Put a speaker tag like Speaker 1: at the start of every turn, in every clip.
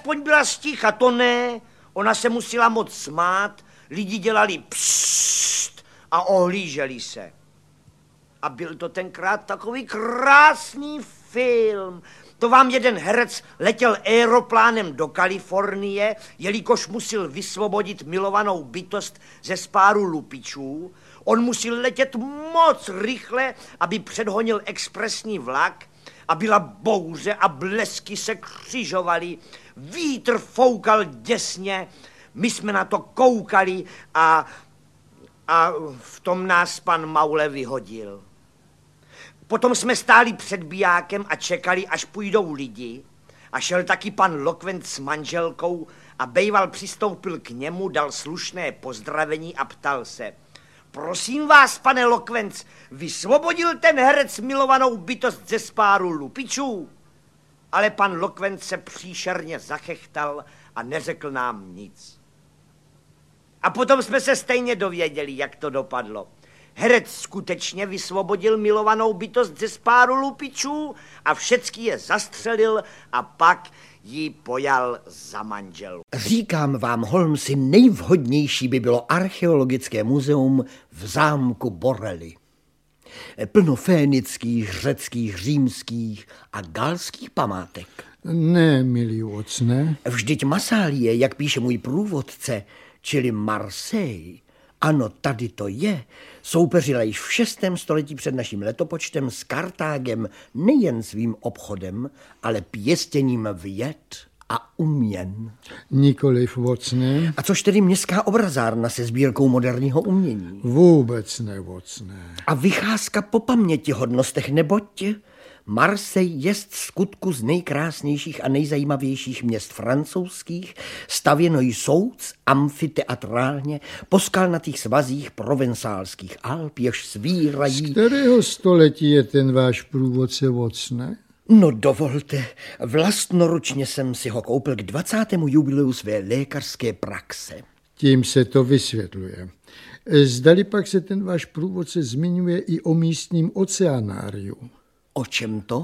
Speaker 1: aspoň byla sticha, to ne. Ona se musela moc smát, lidi dělali psst a ohlíželi se. A byl to tenkrát takový krásný film. To vám jeden herec letěl aeroplánem do Kalifornie, jelikož musel vysvobodit milovanou bytost ze spáru lupičů. On musel letět moc rychle, aby předhonil expresní vlak, a byla bouře a blesky se křižovaly. Vítr foukal děsně, my jsme na to koukali a v tom nás pan Maule vyhodil. Potom jsme stáli před bijákem a čekali, až půjdou lidi. A šel taky pan Lokvenc s manželkou a bejval přistoupil k němu, dal slušné pozdravení a ptal se: prosím vás, pane Lokvenc, vysvobodil ten herec milovanou bytost ze spáru lupičů? Ale pan Lokvenc se příšerně zachechtal a neřekl nám nic. A potom jsme se stejně dověděli, jak to dopadlo. Herec skutečně vysvobodil milovanou bytost ze spáru lupičů a všecky je zastřelil a pak ji pojal za manželu.
Speaker 2: Říkám vám, Holmesi, nejvhodnější by bylo archeologické muzeum v zámku Borelli. Plno fénických, řeckých, římských a galských památek.
Speaker 3: Ne, milý ocne.
Speaker 2: Vždyť Massalie, jak píše můj průvodce, čili Marseille, ano, tady to je, soupeřila již v 6. století před naším letopočtem s Kartágem nejen svým obchodem, ale pěstěním věd a uměn.
Speaker 3: Nikoliv, vocne.
Speaker 2: A což tedy městská obrazárna se sbírkou moderního umění?
Speaker 3: Vůbec ne, vocne.
Speaker 2: A vycházka po pamětihodnostech, neboť Marseille jest skutku z nejkrásnějších a nejzajímavějších měst francouzských, stavěno jsouc amfiteatrálně po skalnatých svazích provencálských Alp, jež svírají...
Speaker 3: Z kterého století je ten váš průvodce, vocne?
Speaker 2: No dovolte, vlastnoručně jsem si ho koupil k 20. jubileu své lékařské praxe.
Speaker 3: Tím se to vysvětluje. Zdali pak se ten váš průvodce zmiňuje i o místním oceanáriu.
Speaker 2: O čem to?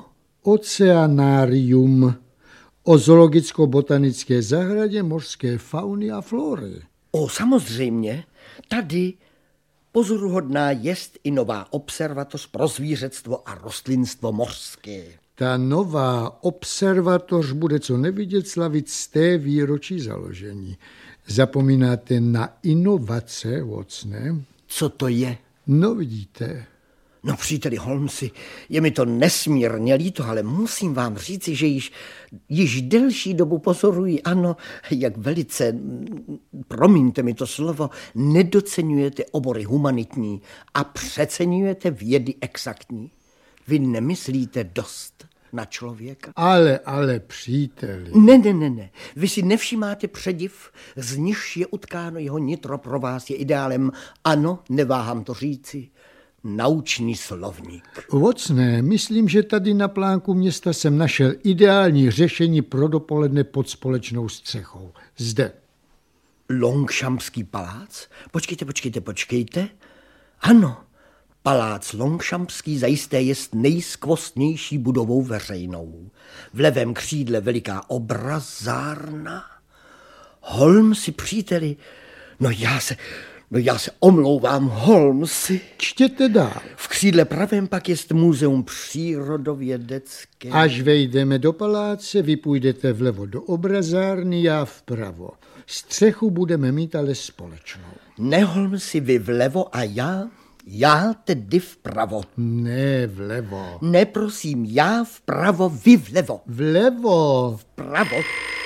Speaker 3: Oceanárium. O zoologicko-botanické zahradě mořské fauny a flory.
Speaker 2: O, samozřejmě. Tady pozoruhodná jest i nová observatoř pro zvířectvo a rostlinstvo mořské.
Speaker 3: Ta nová observatoř bude co nevidět slavit z té výročí založení. Zapomínáte na inovace, vocne?
Speaker 2: Co to je?
Speaker 3: No vidíte.
Speaker 2: No příteli Holmesi, je mi to nesmírně líto, ale musím vám říci, že již delší dobu pozoruji, ano, jak velice, promiňte mi to slovo, nedoceňujete obory humanitní a přeceňujete vědy exaktní. Vy nemyslíte dost na člověka?
Speaker 3: Ale příteli.
Speaker 2: Ne. Vy si nevšimáte přediv, z nichž je utkáno jeho nitro pro vás je ideálem. Ano, neváhám to říci. Naučný slovník.
Speaker 3: Vocne, myslím, že tady na plánku města jsem našel ideální řešení pro dopoledne pod společnou střechou. Zde.
Speaker 2: Longchampský palác? Počkejte. Ano, palác Longchampský zajisté jest nejskvostnější budovou veřejnou. V levém křídle veliká obrazárna. Holmesi, příteli, no já se omlouvám, Holmesi.
Speaker 3: Čtěte dál.
Speaker 2: V křídle pravém pak jest muzeum přírodovědecké.
Speaker 3: Až vejdeme do paláce, vy půjdete vlevo do obrazárny, já vpravo. Střechu budeme mít ale společnou.
Speaker 2: Ne, Holmesi, vy vlevo a já tedy vpravo.
Speaker 3: Ne, vlevo.
Speaker 2: Ne, prosím, já vpravo, vy vlevo.
Speaker 3: Vlevo.
Speaker 2: Vpravo.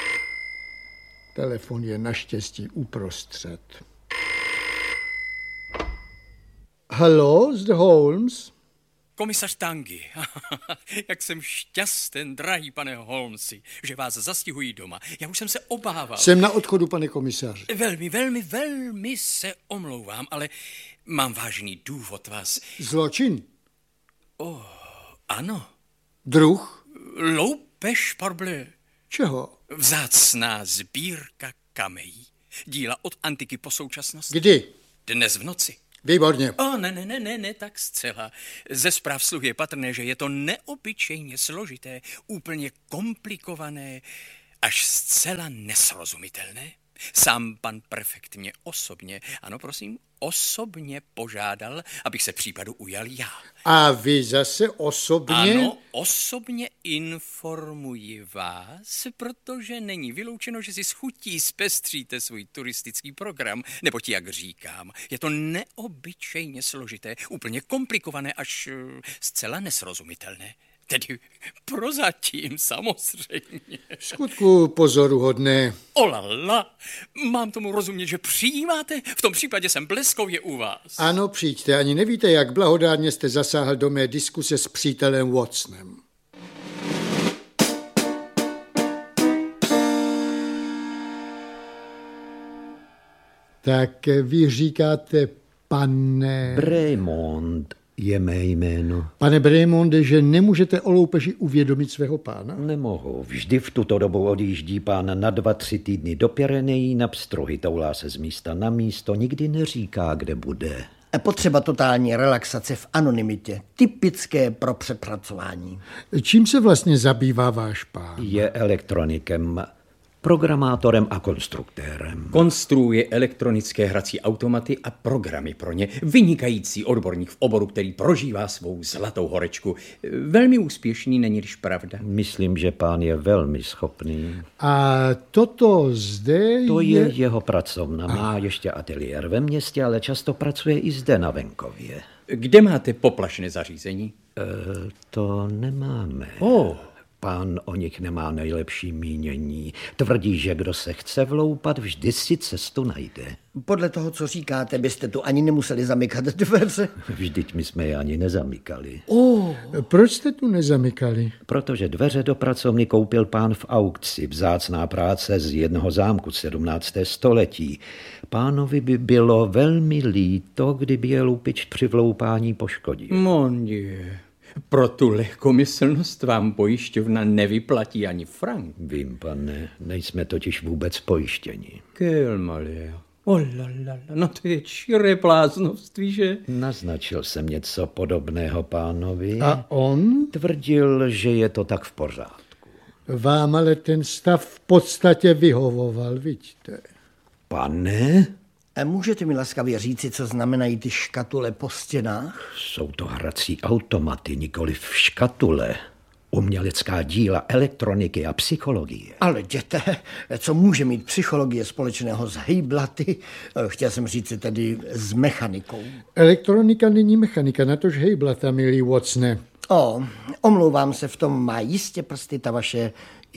Speaker 3: Telefon je naštěstí uprostřed. Hallo, zde Holmes?
Speaker 4: Komisař Tangy. Jak jsem šťasten, drahý pane Holmesi, že vás zastihují doma. Já už jsem se obával.
Speaker 3: Jsem na odchodu, pane komisaři.
Speaker 4: Velmi se omlouvám, ale mám vážný důvod vás...
Speaker 3: Zločin?
Speaker 4: Ano.
Speaker 3: Druh?
Speaker 4: Loupež, parbleu.
Speaker 3: Čeho?
Speaker 4: Vzácná sbírka kamejí. Díla od antiky po současnost.
Speaker 3: Kdy?
Speaker 4: Dnes v noci.
Speaker 3: Výborně.
Speaker 4: Ne, tak zcela. Ze zpráv sluh je patrné, že je to neobyčejně složité, úplně komplikované až zcela nesrozumitelné. Sám pan prefekt mě osobně, ano prosím, osobně požádal, abych se případu ujal já.
Speaker 3: A vy zase osobně?
Speaker 4: Ano, osobně informuji vás, protože není vyloučeno, že si s chutí zpestříte svůj turistický program, neboť, jak říkám, je to neobyčejně složité, úplně komplikované, až zcela nesrozumitelné. Tedy prozatím samozřejmě.
Speaker 3: V skutku pozoruhodné.
Speaker 4: Olala, mám tomu rozumět, že přijímáte? V tom případě jsem bleskově u vás.
Speaker 3: Ano, přijďte, ani nevíte, jak blahodárně jste zasáhl do mé diskuse s přítelem Watsonem. Tak vy říkáte, pane...
Speaker 5: Bremond je mé jméno.
Speaker 3: Pane Bremonde, že nemůžete o loupeži uvědomit svého pána?
Speaker 5: Nemohu. Vždy v tuto dobu odjíždí pán na 2-3 týdny do Pyrenejí na pstruhy, toulá se z místa na místo, nikdy neříká, kde bude.
Speaker 2: Potřeba totální relaxace v anonymitě, typické pro přepracování.
Speaker 3: Čím se vlastně zabývá váš pán?
Speaker 5: Je elektronikem, programátorem a konstruktérem.
Speaker 6: Konstruuje elektronické hrací automaty a programy pro ně. Vynikající odborník v oboru, který prožívá svou zlatou horečku. Velmi úspěšný, není-liž pravda?
Speaker 5: Myslím, že pán je velmi schopný.
Speaker 3: A toto zde
Speaker 5: To je jeho pracovna. Má ještě ateliér ve městě, ale často pracuje i zde na venkově.
Speaker 6: Kde máte poplašné zařízení?
Speaker 5: To nemáme. Pán o nich nemá nejlepší mínění. Tvrdí, že kdo se chce vloupat, vždy si cestu najde.
Speaker 2: Podle toho, co říkáte, byste tu ani nemuseli zamykat dveře.
Speaker 5: Vždyť my jsme je ani nezamykali.
Speaker 3: Proč jste tu nezamykali?
Speaker 5: Protože dveře do pracovny koupil pán v aukci, vzácná práce z jednoho zámku 17. století. Pánovi by bylo velmi líto, kdyby je lupič při vloupání poškodil.
Speaker 6: Mon Dieu. Pro tu lehkomyslnost vám pojišťovna nevyplatí ani frank.
Speaker 5: Vím, pane, nejsme totiž vůbec pojištěni.
Speaker 6: Quel malheur. Oh la la la, no to je čiré bláznovství, že?
Speaker 5: Naznačil jsem něco podobného pánovi.
Speaker 3: A on?
Speaker 5: Tvrdil, že je to tak v pořádku.
Speaker 3: Vám ale ten stav v podstatě vyhovoval, vidíte.
Speaker 5: Pane?
Speaker 2: Můžete mi laskavě říci, co znamenají ty škatule po stěnách?
Speaker 5: Jsou to hrací automaty, nikoli v škatule. Umělecká díla elektroniky a psychologie.
Speaker 2: Ale jděte, co může mít psychologie společného s hejblaty? Chtěl jsem říct tedy s mechanikou.
Speaker 3: Elektronika není mechanika, natož hejblata, milý Watsone.
Speaker 2: Omlouvám se, v tom má jistě prsty ta vaše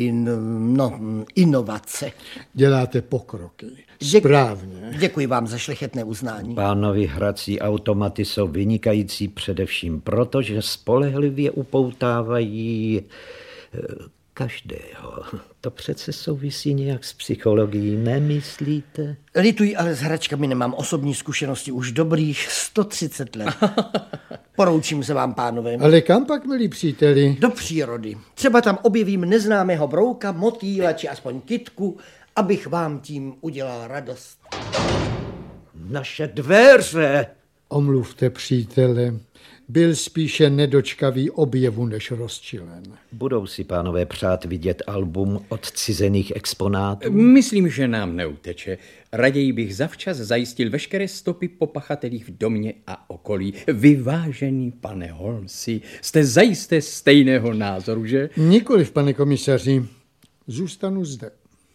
Speaker 2: inovace.
Speaker 3: Děláte pokroky. Správně.
Speaker 2: Děkuji vám za šlechetné uznání.
Speaker 5: Pánovi hrací automaty jsou vynikající především proto, že spolehlivě upoutávají každého. To přece souvisí nějak s psychologií, nemyslíte?
Speaker 2: Lituji, ale s hračkami nemám osobní zkušenosti už dobrých 130 let. Poroučím se vám, pánové.
Speaker 3: Ale kam pak, milí příteli?
Speaker 2: Do přírody. Třeba tam objevím neznámého brouka, motýla či aspoň kytku, abych vám tím udělal radost.
Speaker 5: Naše dveře!
Speaker 3: Omluvte, přítele. Byl spíše nedočkavý objevu než rozčilen.
Speaker 5: Budou si pánové přát vidět album odcizených exponátů?
Speaker 6: Myslím, že nám neuteče. Raději bych zavčas zajistil veškeré stopy po pachatelích v domě a okolí. Vyvážený pane Holmesi, jste zajisté stejného názoru, že?
Speaker 3: Nikoliv, pane komisaři. Zůstanu zde.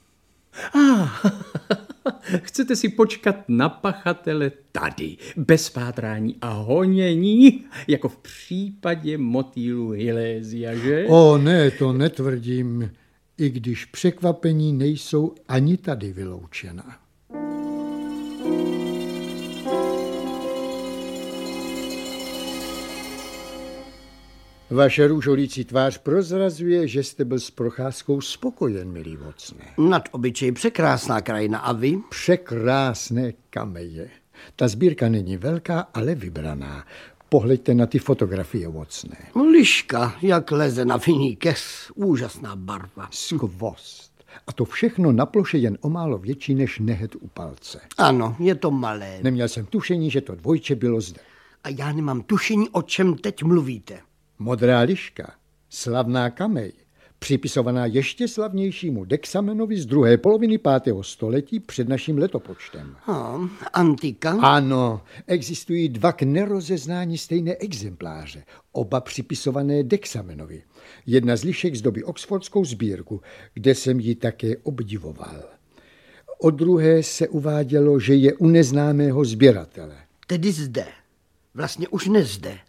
Speaker 6: Chcete si počkat na pachatele tady, bez pátrání a honění, jako v případě motýlu Hilézia, že?
Speaker 3: Ne, to netvrdím, i když překvapení nejsou ani tady vyloučena. Vaše růžolící tvář prozrazuje, že jste byl s procházkou spokojen, milý Watsone.
Speaker 2: Nad obyčej překrásná krajina, a vy?
Speaker 3: Překrásné kameje. Ta sbírka není velká, ale vybraná. Pohleďte na ty fotografie, Watsone.
Speaker 2: Liška, jak leze na vinný kes. Úžasná barva.
Speaker 3: Skvost. A to všechno na ploše jen o málo větší než nehet u palce.
Speaker 2: Ano, je to malé.
Speaker 3: Neměl jsem tušení, že to dvojče bylo zde.
Speaker 2: A já nemám tušení, o čem teď mluvíte.
Speaker 3: Modrá liška, slavná kamej, připisovaná ještě slavnějšímu Dexamenovi z druhé poloviny 5. století před naším letopočtem.
Speaker 2: Antika?
Speaker 3: Ano, existují 2 k nerozeznání stejné exempláře, oba připisované Dexamenovi. Jedna z lišek zdobí oxfordskou sbírku, kde jsem ji také obdivoval. O druhé se uvádělo, že je u neznámého sběratele.
Speaker 2: Tedy zde. Vlastně už nezde.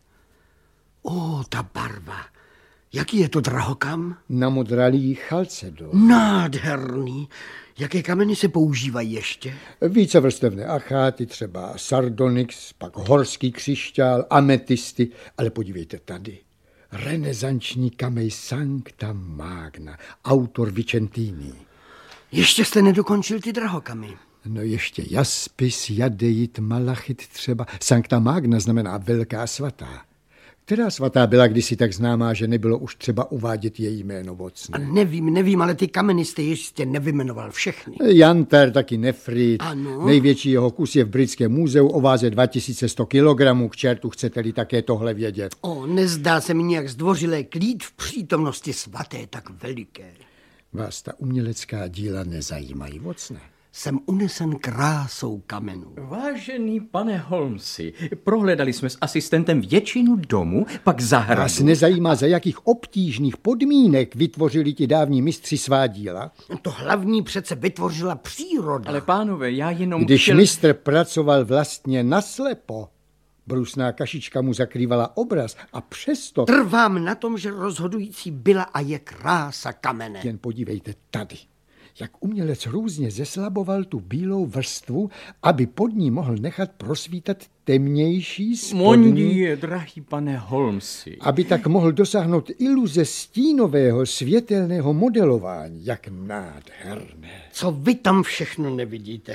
Speaker 2: Ta barva. Jaký je to drahokam?
Speaker 3: Namodralý chalcedon.
Speaker 2: Nádherný. Jaké kameny se používají ještě?
Speaker 3: Vícevrstevné acháty, třeba sardonyx, pak horský křišťál, ametisty. Ale podívejte tady. Renesanční kamej Sancta Magna, autor Vicentini.
Speaker 2: Ještě jste nedokončil ty drahokamy.
Speaker 3: No ještě jaspis, jadeit, malachit třeba. Sancta Magna znamená velká svatá. Která svatá byla kdysi tak známá, že nebylo už třeba uvádět její jméno vocné?
Speaker 2: Nevím, ale ty kameny jste ještě nevymenoval všechny.
Speaker 3: Jantar, taky nefrit.
Speaker 2: Ano.
Speaker 3: Největší jeho kus je v Britském muzeu o váze 2100 kilogramů. K čertu, chcete-li také tohle vědět?
Speaker 2: Nezdá se mi nějak zdvořilé klít v přítomnosti svaté tak veliké.
Speaker 3: Vás ta umělecká díla nezajímají, vocné?
Speaker 2: Jsem unesen krásou kamenů.
Speaker 6: Vážený pane Holmesi, prohledali jsme s asistentem většinu domu, pak zahradu.
Speaker 3: Vás nezajímá, za jakých obtížných podmínek vytvořili ti dávní mistři svá díla?
Speaker 2: To hlavní přece vytvořila příroda.
Speaker 6: Ale pánové, já jenom
Speaker 3: Když mistr pracoval vlastně naslepo, brusná kašička mu zakrývala obraz a přesto...
Speaker 2: Trvám na tom, že rozhodující byla a je krása kamene.
Speaker 3: Jen podívejte tady, jak umělec různě zeslaboval tu bílou vrstvu, aby pod ní mohl nechat prosvítat temnější spodní...
Speaker 6: Mondie, drahý pane Holmesi.
Speaker 3: Aby tak mohl dosáhnout iluze stínového světelného modelování. Jak nádherné.
Speaker 2: Co vy tam všechno nevidíte?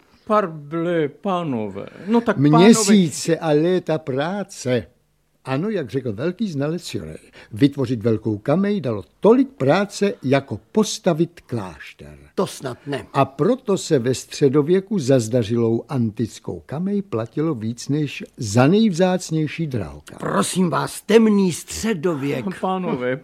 Speaker 6: Parble, pánové. No tak
Speaker 3: Měsíce a léta práce. Ano, jak řekl velký znalec Jurej, vytvořit velkou kamej dalo tolik práce, jako postavit klášter.
Speaker 2: To snad ne.
Speaker 3: A proto se ve středověku za zdařilou antickou kamej platilo víc než za nejvzácnější drahokam.
Speaker 2: Prosím vás, temný středověk.
Speaker 6: Pánové,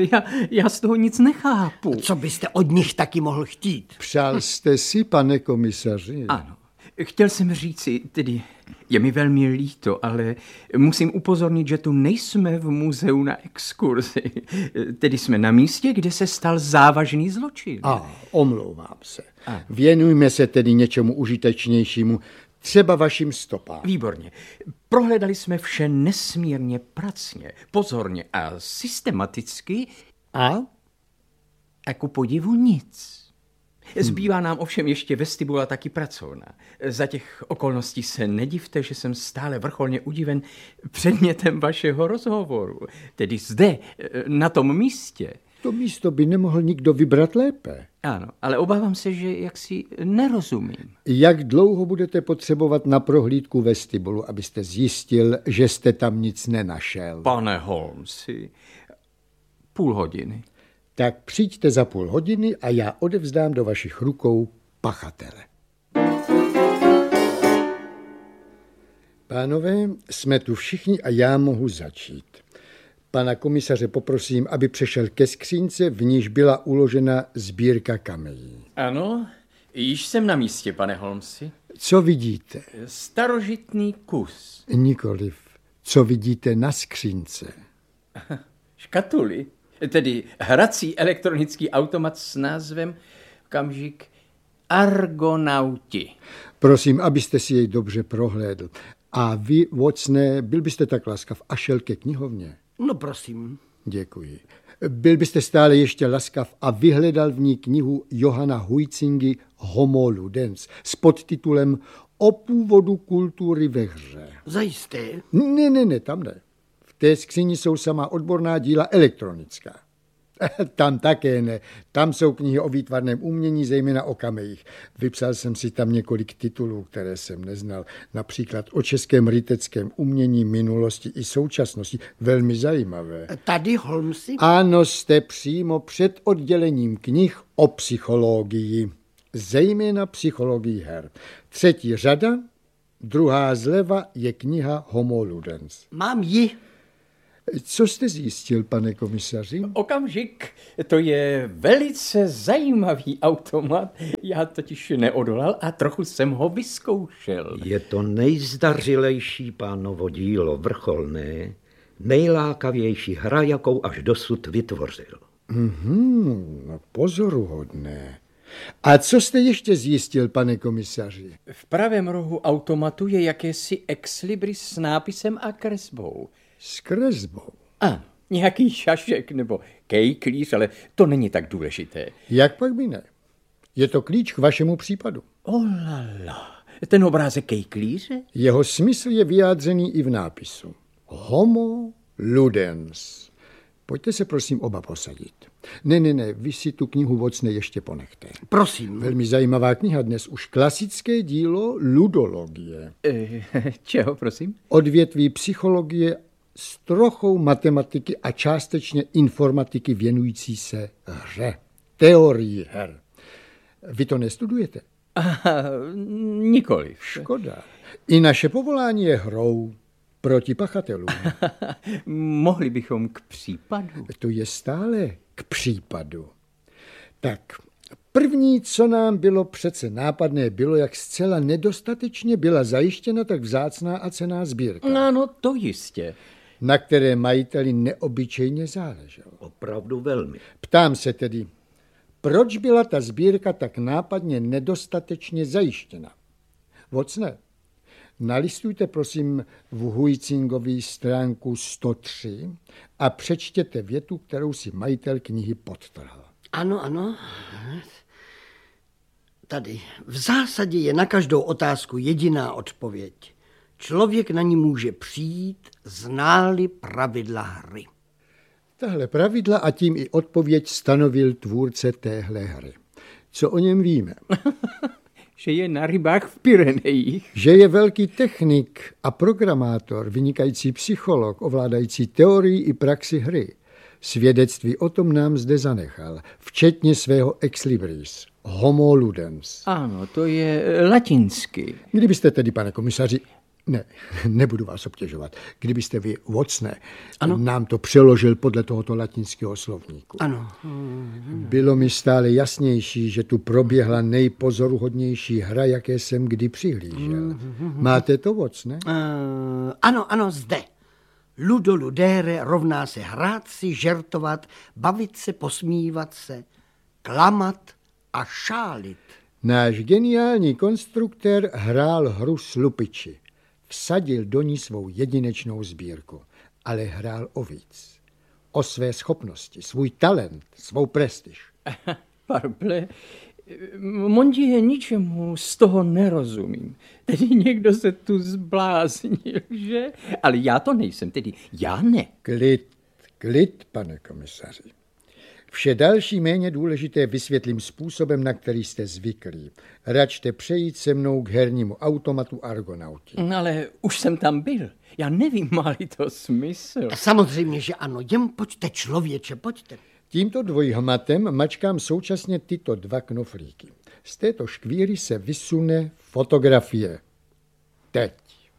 Speaker 6: já z toho nic nechápu.
Speaker 2: Co byste od nich taky mohl chtít?
Speaker 3: Přál jste si, pane komisaři?
Speaker 6: Ano. Chtěl jsem říci, tedy je mi velmi líto, ale musím upozornit, že tu nejsme v muzeu na exkurzi. Tedy jsme na místě, kde se stal závažný zločin.
Speaker 3: Omlouvám se. Věnujme se tedy něčemu užitečnějšímu, třeba vašim stopám.
Speaker 6: Výborně. Prohledali jsme vše nesmírně pracně, pozorně a systematicky. A ku podivu nic. Zbývá nám ovšem ještě vestibula taky pracovna. Za těch okolností se nedivte, že jsem stále vrcholně udiven předmětem vašeho rozhovoru. Tedy zde, na tom místě.
Speaker 3: To místo by nemohl nikdo vybrat lépe.
Speaker 6: Ano, ale obávám se, že jaksi nerozumím.
Speaker 3: Jak dlouho budete potřebovat na prohlídku vestibulu, abyste zjistil, že jste tam nic nenašel?
Speaker 6: Pane Holmesi, půl hodiny.
Speaker 3: Tak přijďte za půl hodiny a já odevzdám do vašich rukou pachatele. Pánové, jsme tu všichni a já mohu začít. Pana komisaře poprosím, aby přešel ke skřínce, v níž byla uložena sbírka kamejí.
Speaker 6: Ano, již jsem na místě, pane Holmesi.
Speaker 3: Co vidíte?
Speaker 6: Starožitný kus.
Speaker 3: Nikoliv. Co vidíte na skřínce?
Speaker 6: Škatuli. Tedy hrací elektronický automat s názvem kamžik Argonauti.
Speaker 3: Prosím, abyste si jej dobře prohlédl. A vy, Watsone, byl byste tak laskav a šel ke knihovně?
Speaker 2: No prosím.
Speaker 3: Děkuji. Byl byste stále ještě laskav a vyhledal v ní knihu Johana Huizingy Homo Ludens s podtitulem O původu kultury ve hře.
Speaker 2: Zajisté?
Speaker 3: Ne, tam ne. V té skříni jsou samá odborná díla elektronická. Tam také ne. Tam jsou knihy o výtvarném umění, zejména o kamejích. Vypsal jsem si tam několik titulů, které jsem neznal. Například o českém ryteckém umění minulosti i současnosti. Velmi zajímavé.
Speaker 2: Tady, Holmesi?
Speaker 3: Ano, jste přímo před oddělením knih o psychologii. Zejména psychologii her. 3. řada, 2. zleva je kniha Homo Ludens.
Speaker 2: Mám ji.
Speaker 3: Co jste zjistil, pane komisaři?
Speaker 6: Okamžik, to je velice zajímavý automat. Já totiž neodolal a trochu jsem ho vyzkoušel.
Speaker 5: Je to nejzdařilejší pánovo dílo, vrcholné, nejlákavější hra, jakou až dosud vytvořil.
Speaker 3: No, pozoruhodné. A co jste ještě zjistil, pane komisaři?
Speaker 6: V pravém rohu automatu je jakési exlibris s nápisem a kresbou.
Speaker 3: S kresbou?
Speaker 6: A nějaký šašek nebo kejklíř, ale to není tak důležité.
Speaker 3: Jak pak by ne? Je to klíč k vašemu případu.
Speaker 6: Olala, ten obrázek kejklíře?
Speaker 3: Jeho smysl je vyjádřený i v nápisu. Homo ludens. Pojďte se prosím oba posadit. Ne, vy si tu knihu Watson ještě ponechte.
Speaker 2: Prosím.
Speaker 3: Velmi zajímavá kniha, dnes už klasické dílo ludologie.
Speaker 6: Čeho, prosím?
Speaker 3: Odvětví psychologie s trochou matematiky a částečně informatiky věnující se hře. Teorii her. Vy to nestudujete?
Speaker 6: Nikoliv.
Speaker 3: Škoda. I naše povolání je hrou proti pachatelům.
Speaker 6: Mohli bychom k případu.
Speaker 3: To je stále k případu. Tak, první, co nám bylo přece nápadné, bylo, jak zcela nedostatečně byla zajištěna tak vzácná a cenná sbírka.
Speaker 6: Ano, to jistě.
Speaker 3: Na které majiteli neobyčejně záleželo.
Speaker 5: Opravdu velmi.
Speaker 3: Ptám se tedy, proč byla ta sbírka tak nápadně nedostatečně zajištěna? Watsone, nalistujte prosím v Huizingově stránku 103 a přečtěte větu, kterou si majitel knihy podtrhl.
Speaker 2: Ano. Tady. V zásadě je na každou otázku jediná odpověď. Člověk na ní může přijít, zná-li pravidla hry.
Speaker 3: Tahle pravidla a tím i odpověď stanovil tvůrce téhle hry. Co o něm víme?
Speaker 6: Že je na rybách v Pyrenejích.
Speaker 3: Že je velký technik a programátor, vynikající psycholog, ovládající teorii i praxi hry. Svědectví o tom nám zde zanechal, včetně svého exlibris, Homo ludens.
Speaker 6: Ano, to je latinsky.
Speaker 3: Kdybyste tedy, pane komisaři, nebudu vás obtěžovat, kdybyste vy, Watsone, nám to přeložil podle tohoto latinského slovníku.
Speaker 2: Ano.
Speaker 3: Bylo mi stále jasnější, že tu proběhla nejpozoruhodnější hra, jaké jsem kdy přihlížel. Máte to, Watsone?
Speaker 2: Ano, zde. Ludo ludere rovná se hrát si, žertovat, bavit se, posmívat se, klamat a šálit.
Speaker 3: Náš geniální konstruktér hrál hru s lupiči. Vsadil do ní svou jedinečnou sbírku, ale hrál o víc. O své schopnosti, svůj talent, svou prestiž.
Speaker 6: Parble, Mondě, ničemu z toho nerozumím. Tedy někdo se tu zbláznil, že? Ale já to nejsem, tedy já ne.
Speaker 3: Klid, pane komisaři. Vše další méně důležité vysvětlím způsobem, na který jste zvyklí. Račte přejít se mnou k hernímu automatu Argonauti.
Speaker 6: Ale už jsem tam byl. Já nevím, má-li to smysl.
Speaker 2: Samozřejmě, že ano. Jen pojďte, člověče, pojďte.
Speaker 3: Tímto dvojhmatem mačkám současně tyto dva knoflíky. Z této škvíry se vysune fotografie. Teď.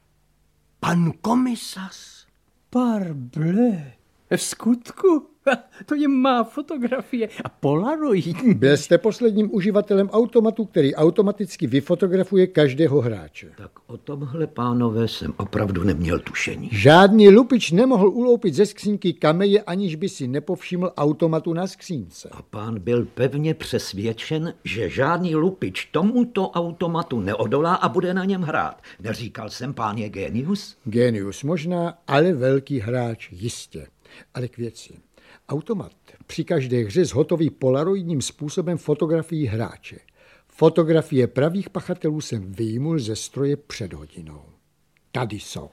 Speaker 2: Pan komisař.
Speaker 6: Parble, v skutku? To je má fotografie a polaroid.
Speaker 3: Byl jste posledním uživatelem automatu, který automaticky vyfotografuje každého hráče.
Speaker 5: Tak o tomhle, pánové, jsem opravdu neměl tušení.
Speaker 3: Žádný lupič nemohl uloupit ze skřínky kameje, aniž by si nepovšiml automatu na skřínce.
Speaker 5: A pán byl pevně přesvědčen, že žádný lupič tomuto automatu neodolá a bude na něm hrát. Neříkal jsem, pán je génius?
Speaker 3: Génius možná, ale velký hráč jistě. Ale k věci. Automat při každé hře zhotoví polaroidním způsobem fotografii hráče. Fotografie pravých pachatelů jsem vyjmul ze stroje před hodinou. Tady jsou.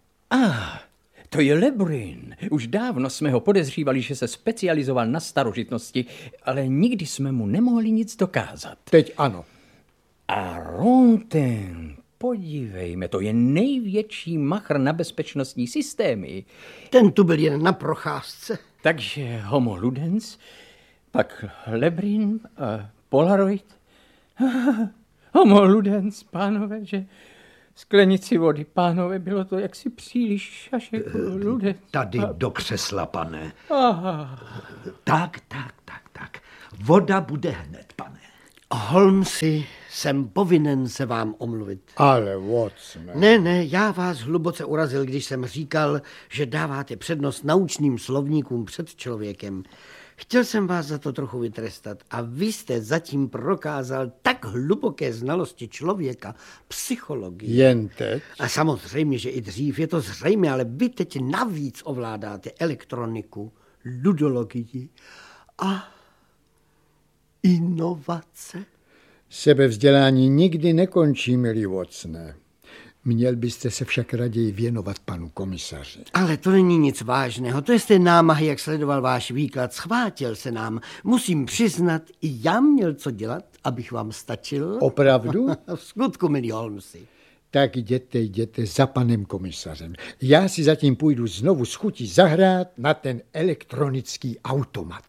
Speaker 6: To je Lebrin. Už dávno jsme ho podezřívali, že se specializoval na starožitnosti, ale nikdy jsme mu nemohli nic dokázat.
Speaker 3: Teď ano.
Speaker 6: A Ronten, podívejme, to je největší machr na bezpečnostní systémy.
Speaker 2: Ten tu byl jen na procházce.
Speaker 6: Takže Homo ludens, pak Lebrin, Polaroid. Homo ludens, pánové, že sklenici vody. Pánové, bylo to jaksi příliš šašek, lude.
Speaker 5: Tady do křesla, pane.
Speaker 6: Aha.
Speaker 5: Tak. Voda bude hned, pane.
Speaker 2: Holmesi, jsem povinen se vám omluvit.
Speaker 3: Ale Watsone.
Speaker 2: Ne, já vás hluboce urazil, když jsem říkal, že dáváte přednost naučným slovníkům před člověkem. Chtěl jsem vás za to trochu vytrestat a vy jste zatím prokázal tak hluboké znalosti člověka, psychologii.
Speaker 3: Jen teď?
Speaker 2: A samozřejmě, že i dřív, je to zřejmé, ale vy teď navíc ovládáte elektroniku, ludologii a inovace.
Speaker 3: Sebevzdělání nikdy nekončí, milý Watsone. Měl byste se však raději věnovat panu komisaři.
Speaker 2: Ale to není nic vážného, to je z té námahy, jak sledoval váš výklad, schvátil se nám. Musím přiznat, i já měl co dělat, abych vám stačil.
Speaker 3: Opravdu?
Speaker 2: V skutku, milý Holmesi.
Speaker 3: Tak jděte za panem komisařem. Já si zatím půjdu znovu s chutí zahrát na ten elektronický automat.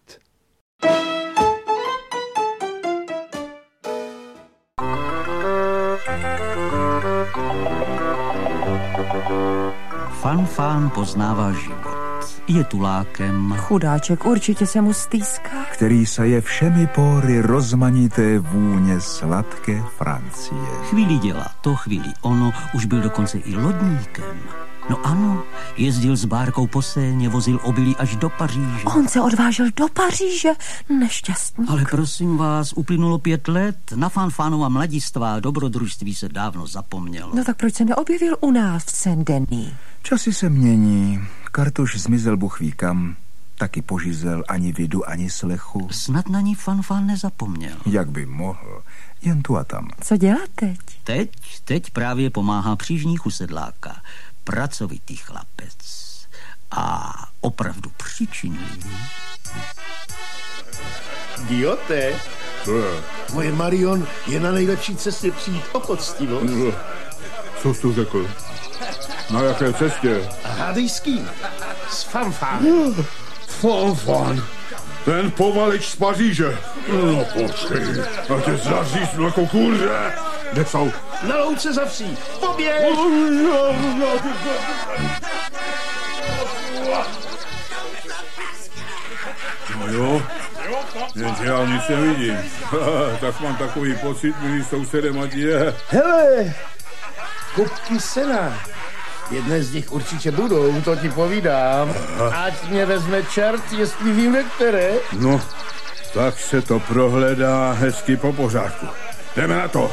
Speaker 7: Fanfán poznává život. Je tulákem.
Speaker 8: Chudáček, určitě se mu stýská.
Speaker 9: Který saje všemi pory rozmanité vůně sladké Francie.
Speaker 7: Chvíli dělá to, chvíli ono, už byl dokonce i lodníkem. No ano, jezdil s bárkou po Séně, vozil obilí až do Paříže.
Speaker 8: On se odvážel do Paříže, nešťastník.
Speaker 7: Ale prosím vás, uplynulo 5 let, na Fanfánova mladistvá a dobrodružství se dávno zapomnělo.
Speaker 8: No tak proč se neobjevil u nás v Saint-Denis?
Speaker 9: Časy se mění, Kartuš zmizel Bůh ví kam, taky požizel ani vidu, ani slechu.
Speaker 7: Snad na ní Fanfán nezapomněl.
Speaker 9: Jak by mohl, jen tu a tam.
Speaker 8: Co dělá teď?
Speaker 7: Teď právě pomáhá přížníku sedláka. Pracovitý chlapec a opravdu přičinlivý.
Speaker 10: Giote,
Speaker 11: Co je?
Speaker 10: moje Marion je na nejlepší cestě přijít o poctivost.
Speaker 11: No, co jsi tu řekl? Na jaké cestě?
Speaker 10: Hádej s kým? S Fanfánem.
Speaker 11: Fanfán. Ten povaleč z Paříže. No počkej, já tě zaříznu jako kůře. Kde jsou?
Speaker 10: Na louce za vsí. Poběž!
Speaker 11: No jo, jenže já nic nevidím. Tak mám takový pocit, milý sousedem, ať je.
Speaker 10: Hele, kupky sena. Jedné z nich určitě budou, to ti povídám. Ať mě vezme čert, jestli vím, ve které.
Speaker 11: No, tak se to prohledá hezky po pořádku. Jdeme na to.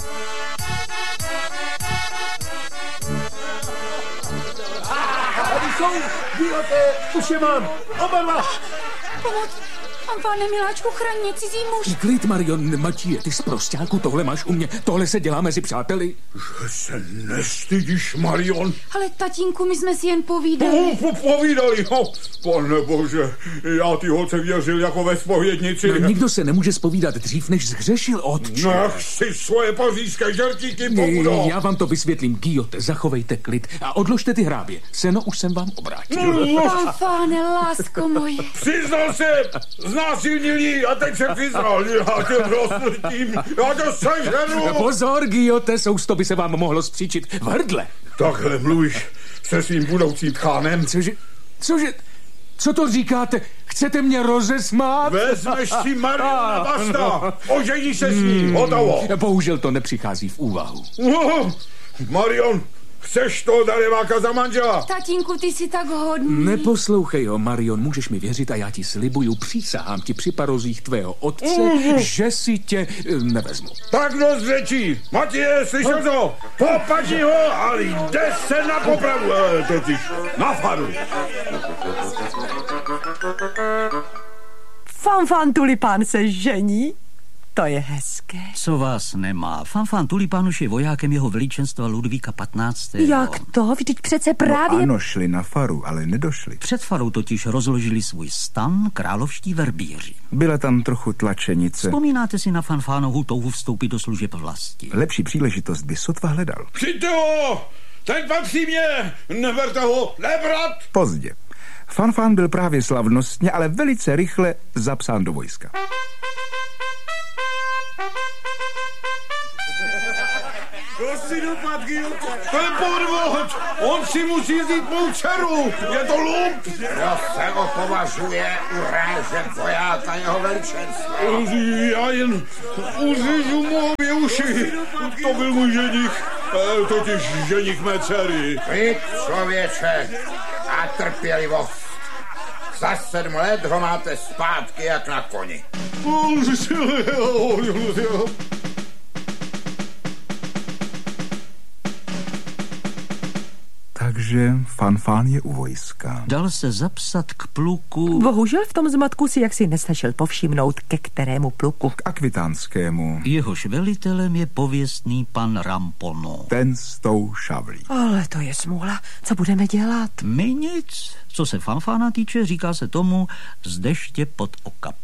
Speaker 10: Tady jsou, Giote, už je mám, oba dva.
Speaker 12: Pomoc, Fanfáne, miláčku, chraň mě, cizí muž.
Speaker 4: Klid, Marion, Matíje, ty sprosťáku, tohle máš u mě, tohle se dělá mezi přáteli.
Speaker 11: Že se nestydíš, Marion?
Speaker 12: Ale tatínku, my jsme si jen povídali.
Speaker 11: Povídali, no. Pane bože, já ty holce věřil jako ve zpovědnici.
Speaker 4: No, nikdo se nemůže zpovídat dřív, než zhřešil, otče.
Speaker 11: Nech si svoje pařížské žertíky pobudo.
Speaker 4: Já vám to vysvětlím, Giote, zachovejte klid a odložte ty hrábě. Seno už jsem vám obrátil.
Speaker 12: Fanfáne, lásko moje.
Speaker 11: Přiznal se, znásilnil jí a teď se přiznal. Já tě rozlitím, já to seženu.
Speaker 4: Pozor, Giote, sousto by se vám mohlo spříčit v hrdle.
Speaker 11: Takhle mluvíš se svým budoucím tchánem.
Speaker 4: Cože? Co to říkáte? Chcete mě rozesmát?
Speaker 11: Vezmeš si Mariona basta. Ožení se s ní, hotovo.
Speaker 4: Bohužel to nepřichází v úvahu.
Speaker 11: Marion, chceš toho dareváka za manžela?
Speaker 12: Tatínku, ty jsi tak hodný.
Speaker 4: Neposlouchej ho, Marion, můžeš mi věřit a já ti slibuju, přísahám ti při parozích tvého otce, že si tě nevezmu.
Speaker 11: Tak dost řečí. Matěje, slyšel to? Popači ho, ale jde se na popravu, totiž na faru.
Speaker 8: Fanfán Tulipán se žení? To je hezké.
Speaker 7: Co vás nemá? Fanfán Tulipán už je vojákem jeho veličenstva Ludvíka 15.
Speaker 8: Jak to? Vždyť přece právě...
Speaker 9: No ano, šli na faru, ale nedošli.
Speaker 7: Před farou totiž rozložili svůj stan královští verbíři.
Speaker 9: Byla tam trochu tlačenice.
Speaker 7: Vzpomínáte si na Fanfánovu touhu vstoupit do služeb vlasti?
Speaker 9: Lepší příležitost by sotva hledal.
Speaker 11: Přijďte ho! Ten patří mě! Neberte ho! Nebrat!
Speaker 9: Pozdě. Fanfán byl právě slavnostně, ale velice rychle zapsán do vojska.
Speaker 11: To je podvod! On si musí vzít mou dceru! Je to lump!
Speaker 10: Kdo se ho považuje urážet vojáka jeho veličenství?
Speaker 11: Já jen uřízu mu obě uši. To byl můj ženich, totiž ženich mé dcery.
Speaker 10: Klid, člověče, a trpělivost. Za 7 let ho máte zpátky jak na koni.
Speaker 9: Takže Fanfán je u vojska.
Speaker 7: Dal se zapsat k pluku.
Speaker 8: Bohužel v tom zmatku si jaksi nestačil povšimnout, ke kterému pluku.
Speaker 9: K akvitánskému.
Speaker 7: Jehož velitelem je pověstný pan Rampono.
Speaker 9: Ten s tou šavlí.
Speaker 8: Ale to je smůla. Co budeme dělat?
Speaker 7: My nic. Co se Fanfána týče, říká se tomu z deště pod okap.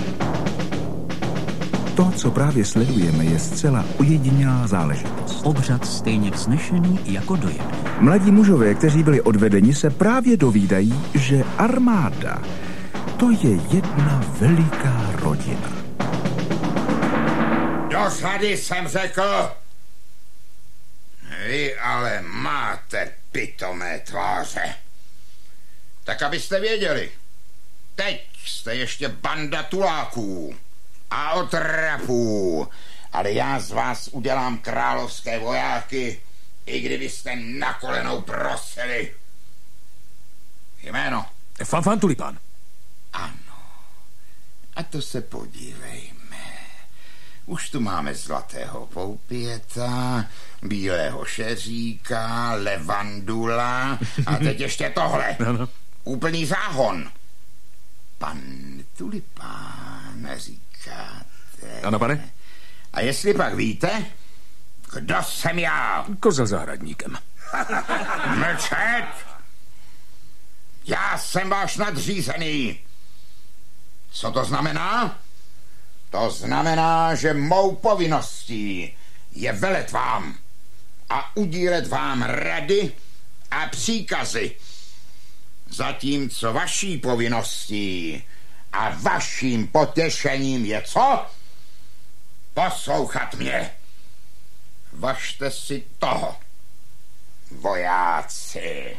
Speaker 9: To, co právě sledujeme, je zcela ojedinělá záležitost.
Speaker 7: Obřad stejně vznešený jako dojemný.
Speaker 9: Mladí mužové, kteří byli odvedeni, se právě dovídají, že armáda to je jedna veliká rodina.
Speaker 10: Do řady jsem řekl. Vy ale máte pitomé tváře. Tak abyste věděli, teď jste ještě banda tuláků a otrapů, ale já z vás udělám královské vojáky, i kdybyste na kolenou prosili. Jméno?
Speaker 13: Fanfán Tulipán.
Speaker 10: Ano. A to se podívejme. Už tu máme zlatého poupěta, bílého šeříka, levandula a teď ještě tohle.
Speaker 13: Ano.
Speaker 10: Úplný záhon. Pan Tulipán, říkáte?
Speaker 13: Ano, pane.
Speaker 10: A jestli pak víte, kdo jsem já?
Speaker 13: Kozel zahradníkem.
Speaker 10: Mlčet! Já jsem váš nadřízený. Co to znamená? To znamená, že mou povinností je velet vám a udílet vám rady a příkazy. Zatímco vaší povinností a vaším potěšením je co? Poslouchat mě. Važte si toho, vojáci.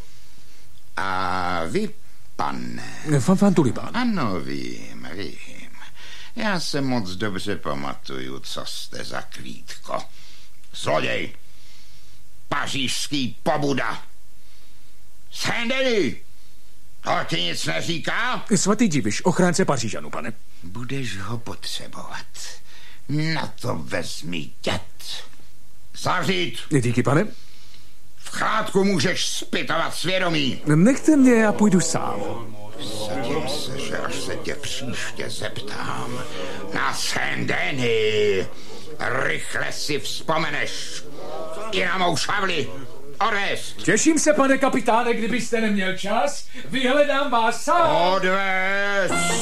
Speaker 10: A vy, pane?
Speaker 13: Fanfán Tulipán.
Speaker 10: Ano, vím. Já se moc dobře pamatuju, co jste za klítko. Zloděj, pařížský pobuda. Saint-Denis, to ti nic neříká?
Speaker 13: Svatý Diviš, ochránce Pařížanů, pane.
Speaker 10: Budeš ho potřebovat. Na to vezmi dět. Zavřít.
Speaker 13: Díky, pane.
Speaker 10: V chládku můžeš zpytovat svědomí.
Speaker 13: Nechte mě, já půjdu sám.
Speaker 10: Vsadím se, že až se tě příště zeptám na Saint-Denis, rychle si vzpomeneš i na mou šavli. Odvést.
Speaker 13: Těším se, pane kapitáne, kdybyste neměl čas. Vyhledám vás sám.
Speaker 10: Odvést.